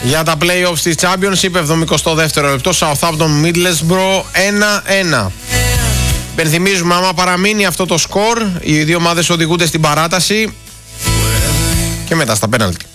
Για τα play-offs της Championship, 72ο λεπτό, Southampton Middlesbrough 1-1. Υπενθυμίζουμε, άμα παραμείνει αυτό το σκορ, οι δύο ομάδες οδηγούνται στην παράταση και μετά στα πέναλτι.